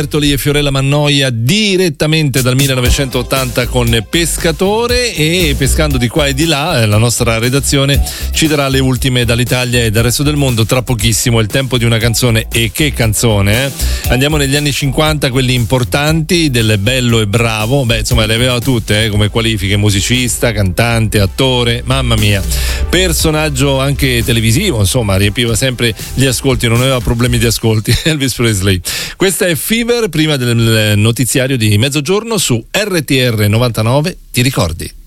Bertoli e Fiorella Mannoia direttamente dal 1980 con Pescatore, e pescando di qua e di là la nostra redazione ci darà le ultime dall'Italia e dal resto del mondo tra pochissimo. È il tempo di una canzone, e che canzone, eh? Andiamo negli anni 50, quelli importanti, del bello e bravo. Beh, insomma, le aveva tutte come qualifiche: musicista, cantante, attore, mamma mia, personaggio anche televisivo, insomma, riempiva sempre gli ascolti, non aveva problemi di ascolti. Elvis Presley. Questa è Fever, prima del notiziario di mezzogiorno su RTR 99. Ti ricordi?